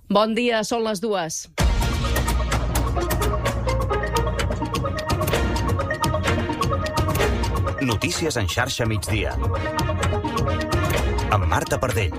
Bon dia, són les 2. Notícies en xarxa migdia. Amb Marta Pardell.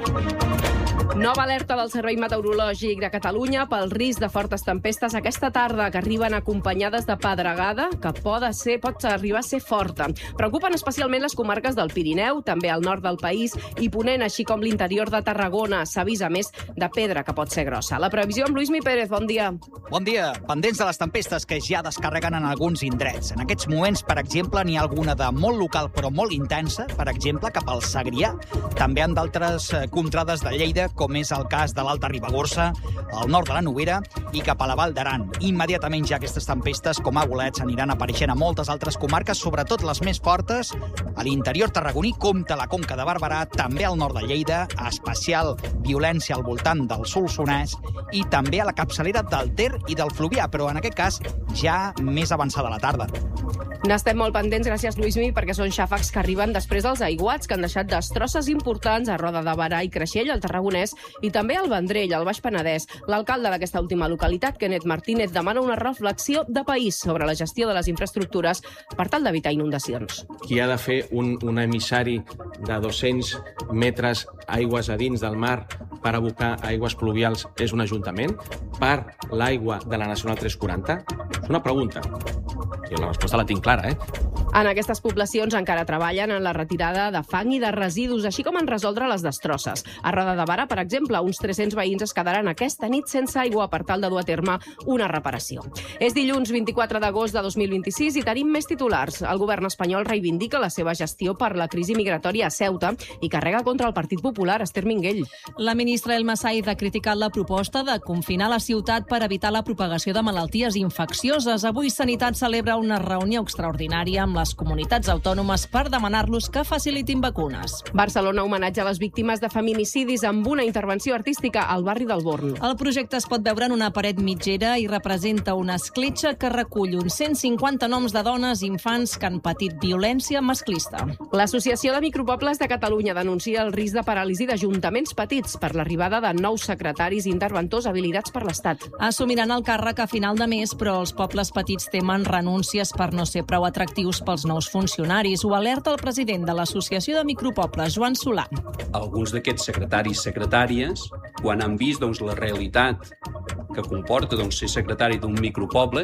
Nova alerta del Servei Meteorològic de Catalunya pel risc de fortes tempestes aquesta tarda, que arriben acompanyades de pedregada, que pot arribar a ser forta. Preocupen especialment les comarques del Pirineu, també al nord del país, i Ponent, així com l'interior de Tarragona. S'avisa més de pedra, que pot ser grossa. La previsió amb Lluís Mi Pérez, bon dia. Bon dia. Pendents de les tempestes que ja descarreguen en alguns indrets. En aquests moments, per exemple, n'hi ha alguna de molt local però molt intensa, per exemple, cap al Segrià. També en d'altres contrades de Lleida, com és el cas de l'Alta Ribagorça, al nord de la Noguera i cap a la Vall d'Aran. Immediatament ja aquestes tempestes, com a bolets, aniran apareixent a moltes altres comarques, sobretot les més fortes, a l'interior tarragoní, compta la Conca de Barberà, també al nord de Lleida, especial violència al voltant del Solsonès i també a la capçalera del Ter i del Fluvià, però en aquest cas ja més avançada la tarda. N'estem molt pendents, gràcies Lluís Mi, perquè són xàfecs que arriben després dels aiguats que han deixat destrosses importants a Roda de Berà i Creixell, al Tarragonès, i també al Vendrell, al Baix Penedès. L'alcalde d'aquesta última localitat, Kenneth Martínez, demana una reflexió de país sobre la gestió de les infraestructures per tal d'evitar inundacions. Qui ha de fer un emissari de 200 metres aigües a dins del mar per abocar aigües pluvials és un ajuntament? Per l'aigua de la Nacional 340? És una pregunta. Jo la resposta la tinc clara, En aquestes poblacions encara treballen en la retirada de fang i de residus, així com en resoldre les destrosses. A Roda de Berà, per exemple, uns 300 veïns es quedaran aquesta nit sense aigua per tal de dur a terme una reparació. És dilluns 24 d'agost de 2026 i tenim més titulars. El govern espanyol reivindica la seva gestió per la crisi migratòria a Ceuta i carrega contra el Partit Popular, Esther Minguell. La ministra Elma Said ha criticat la proposta de confinar la ciutat per evitar la propagació de malalties infeccioses. Avui Sanitat celebra una reunió extraordinària amb les comunitats autònomes per demanar-los que facilitin vacunes. Barcelona homenatja a les víctimes de feminicidis amb una intervenció artística al barri del Born. El projecte es pot veure en una paret mitgera i representa una escletxa que recull uns 150 noms de dones i infants que han patit violència masclista. L'Associació de Micropobles de Catalunya denuncia el risc de paràlisi d'ajuntaments petits per l'arribada de nous secretaris i interventors habilitats per l'Estat. Assumiran el càrrec a final de mes, però els pobles petits temen renúncies per no ser prou atractius pels nous funcionaris. Ho alerta el president de l'Associació de Micropobles, Joan Solà. Alguns d'aquests secretaris i secretàries, quan han vist la realitat que comporta ser secretari d'un micropoble,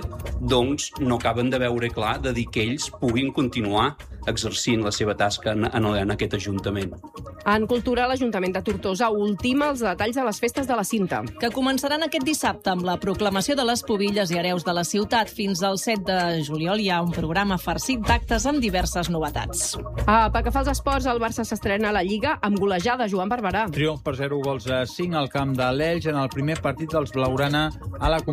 no acaben de veure clar de dir que ells puguin continuar exercint la seva tasca en aquest ajuntament. En cultura, l'Ajuntament de Tortosa ultima els detalls de les festes de la Cinta, que començaran aquest dissabte amb la proclamació de les pubilles i hereus de la ciutat. Fins al 7 de juliol hi ha un programa farcit d'actes amb diverses novetats. Pel que fa als esports, el Barça s'estrena a la Lliga amb golejada, Joan Barberà. Triomf per 0 gols a 5 al camp de l'Elx en el primer partit dels blaugrana a la